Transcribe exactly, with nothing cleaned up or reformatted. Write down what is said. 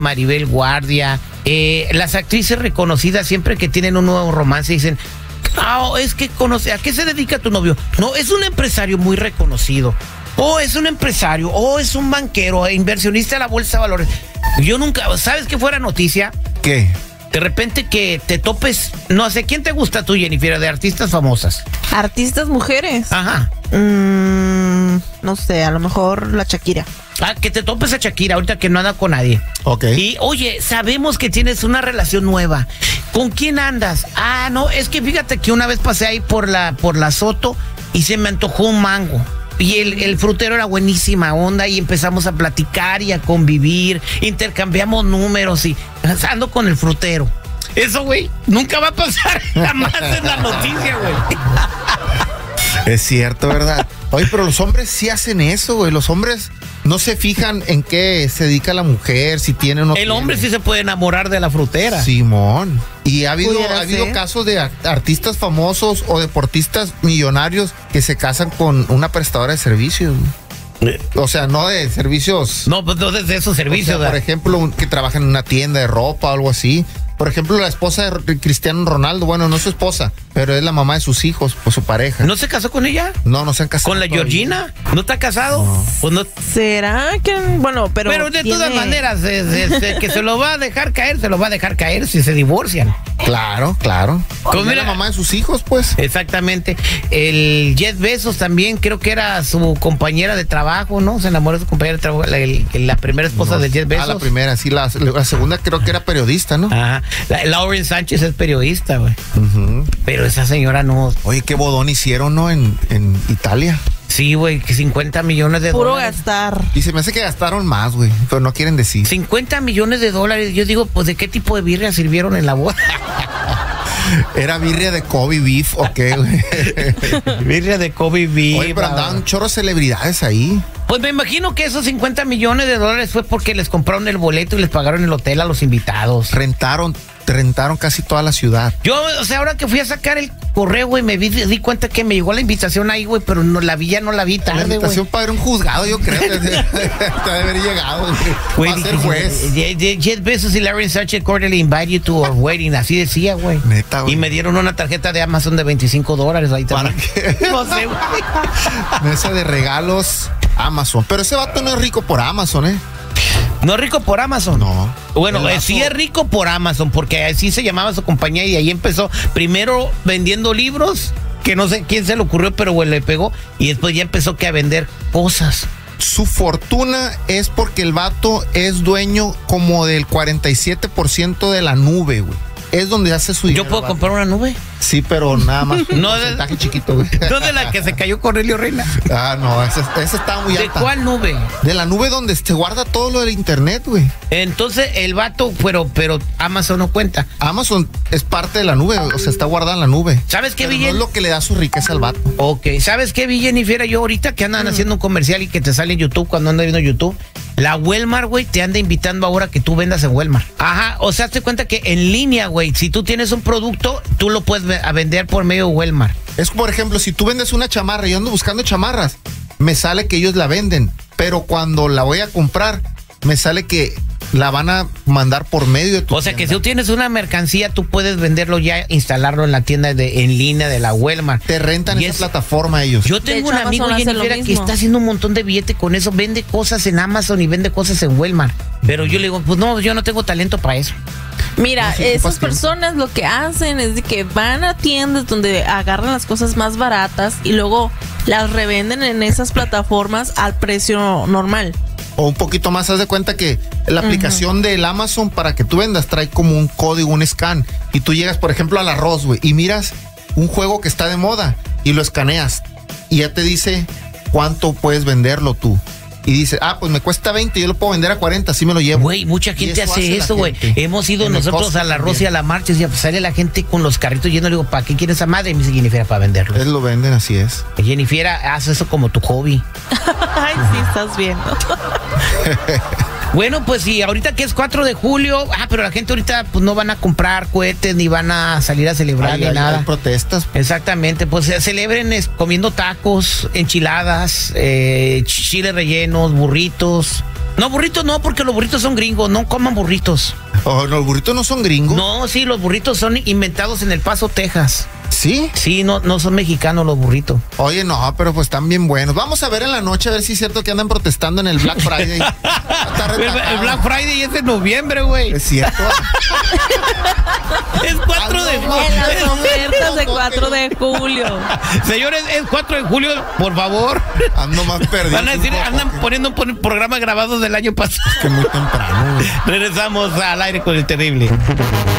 Maribel Guardia, eh, las actrices reconocidas siempre que tienen un nuevo romance dicen, ah, es que conoce, ¿a qué se dedica tu novio? No, es un empresario muy reconocido. O es un empresario, o es un banquero, inversionista de la bolsa de valores. Yo nunca, ¿sabes qué fuera noticia? ¿Qué? De repente que te topes, no sé, ¿quién te gusta tú, Jennifer, de artistas famosas? ¿Artistas mujeres? Ajá. Mm, no sé, a lo mejor la Shakira. Ah, que te topes a Shakira ahorita que no anda con nadie. Ok. Y, oye, sabemos que tienes una relación nueva. ¿Con quién andas? Ah, no, es que fíjate que una vez pasé ahí por la, por la Soto y se me antojó un mango. Y el, el frutero era buenísima onda y empezamos a platicar y a convivir, intercambiamos números y ando con el frutero. Eso, güey, nunca va a pasar jamás en la noticia, güey. Es cierto, ¿verdad? Oye, pero los hombres sí hacen eso, güey. Los hombres no se fijan en qué se dedica la mujer, si tiene o no El tiene. hombre sí se puede enamorar de la frutera. Simón. Y ha habido, Pudiera ha habido ser. casos de a- artistas famosos o deportistas millonarios que se casan con una prestadora de servicios. O sea, no de servicios. No, pues no desde esos O sea, servicios. por ejemplo, un- que trabaja en una tienda de ropa o algo así. Por ejemplo, la esposa de Cristiano Ronaldo, bueno, no es su esposa, pero es la mamá de sus hijos, pues su pareja. ¿No se casó con ella? No, no se han casado. ¿Con la todavía. Georgina? ¿No está casado? No. Pues no. ¿Será que...? Bueno, pero... Pero de tiene- todas maneras, eh, eh, eh, que se lo va a dejar caer, se lo va a dejar caer si se divorcian. Claro, claro. Pues Pues mira- la mamá de sus hijos, pues. Exactamente. El Jeff Bezos también, creo que era su compañera de trabajo, ¿no? Se enamoró de su compañera de trabajo, la, el- la primera esposa de Jeff Bezos. Ah, la primera, sí, la, la segunda creo que era periodista, ¿no? Ajá. La- Lauren Sánchez es periodista, güey. Ujú. Pero esa señora no. Oye, qué bodón hicieron, ¿no? En, en Italia. Sí, güey, que cincuenta millones de Puro dólares. gastar. Y se me hace que gastaron más, güey, pero no quieren decir. cincuenta millones de dólares. Yo digo, pues, ¿de qué tipo de birria sirvieron en la boda? ¿Era birria de Kobe Beef o qué, güey? Birria de Kobe beef. Oye, pero andaban un chorro de celebridades ahí. Pues me imagino que esos cincuenta millones de dólares fue porque les compraron el boleto y les pagaron el hotel a los invitados. Rentaron, rentaron casi toda la ciudad. Yo, o sea, ahora que fui a sacar el correo, güey, me vi, di cuenta que me llegó la invitación ahí, güey, pero no la vi, ya no la vi La tarde, güey. invitación para ver un juzgado, yo creo que debe de haber llegado, güey. Güey, Para ser dije, juez. eh, eh, Jeff Bezos y Larry Sanchez cordially invite you to our wedding, así decía, güey. Neta, güey. Y me dieron una tarjeta de Amazon de veinticinco dólares ahí ¿Para también. qué? No sé, güey. Mesa de regalos, Amazon. Pero ese vato no es rico por Amazon, ¿eh? No es rico por Amazon. No. Bueno, El eh, vato- sí es rico por Amazon, porque así se llamaba su compañía y ahí empezó primero vendiendo libros, que no sé quién se le ocurrió, pero güey, le pegó, y después ya empezó que a vender cosas. Su fortuna es porque el vato es dueño como del cuarenta y siete por ciento de la nube, güey. Es donde hace su dinero. ¿Yo puedo vato. comprar una nube? Sí, pero nada más. Un No, de- porcentaje chiquito, güey. ¿No de la que se cayó Cornelio Reina? Ah, no, esa, esa está muy ¿De alta. cuál nube? De la nube donde se guarda todo lo del internet, güey. Entonces el vato, pero, pero Amazon no cuenta. Amazon es parte de la nube, o sea, está guardada en la nube. ¿Sabes qué, Pero no Villen? es lo que le da su riqueza al vato. Ok, ¿sabes qué, Villen y Fiera? Yo ahorita que andan haciendo un comercial y que te sale en YouTube cuando andas viendo YouTube, la Walmart, güey, te anda invitando ahora que tú vendas en Walmart. Ajá, o sea, te cuenta que en línea, güey, si tú tienes un producto, tú lo puedes ve- a vender por medio de Walmart. Es por ejemplo, si tú vendes una chamarra, yo ando buscando chamarras, me sale que ellos la venden, pero cuando la voy a comprar, me sale que la van a mandar por medio de tu O sea, que si tienda. tú tienes una mercancía, tú puedes venderlo ya, instalarlo en la tienda de, en línea de la Walmart. Te rentan Y esa es- plataforma ellos. Yo tengo hecho, un amigo, Amazon hace lo Jennifer, que mismo. está haciendo un montón de billete con eso. Vende cosas en Amazon y vende cosas en Walmart. Pero yo le digo, pues no, yo no tengo talento para eso. Mira, No, sí, esas ocupas tiempo. personas lo que hacen es de que van a tiendas donde agarran las cosas más baratas y luego las revenden en esas plataformas al precio normal. O un poquito más, haz de cuenta que la aplicación del Amazon para que tú vendas trae como un código, un scan. Y tú llegas, por ejemplo, al arroz, güey, y miras un juego que está de moda y lo escaneas. Y ya te dice cuánto puedes venderlo tú. Y dice, ah, pues me cuesta veinte, yo lo puedo vender a cuarenta, así me lo llevo. Güey, mucha Y gente eso hace hace la eso, güey. gente. Hemos ido En el nosotros Costco a la también. Rosa y a la marcha y ya, pues, sale la gente con los carritos llenos. Le digo, ¿para qué quieres esa madre? Y me dice Jennifer, para venderlo. Ellos lo venden, así es. Jennifer, haz eso como tu hobby. Ay, sí, estás viendo. Bueno, pues sí, ahorita que es cuatro de julio, ah, pero la gente ahorita pues no van a comprar cohetes ni van a salir a celebrar Hay, ni hay- nada. hay protestas. Exactamente, pues se celebren es, comiendo tacos, enchiladas, eh, chiles rellenos, burritos, No, burritos no, porque los burritos son gringos, no coman burritos. Oh, ¿los burritos no son gringos? No, sí, los burritos son inventados en El Paso, Texas. ¿Sí? Sí, no, no son mexicanos los burritos. Oye, no, pero pues están bien buenos. Vamos a ver en la noche a ver si es cierto que andan protestando en el Black Friday. el, el Black Friday es en noviembre, güey. Es cierto. Es cuatro de julio. En las ofertas de cuatro de julio. Señores, es cuatro de julio, por favor. Ando más perdido. Van a decir, andan poniendo un programa grabado del año pasado. Es que muy temprano, güey. Regresamos al aire con el terrible.